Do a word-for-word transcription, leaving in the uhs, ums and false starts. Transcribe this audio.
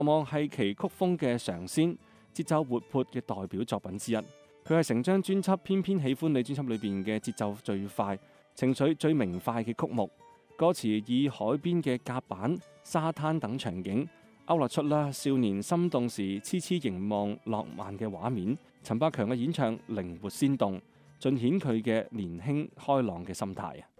望係其曲風嘅嘗鮮，節奏活潑嘅代表作品之一。佢係成張專輯《偏偏喜歡你》專輯裏邊嘅節奏最快、情緒最明快嘅曲目。歌詞以海邊嘅甲板、沙灘等場景勾勒出啦少年心動時痴痴凝望浪漫嘅畫面。陳百強嘅演唱靈活鮮動，盡顯佢嘅年輕開朗嘅心態啊！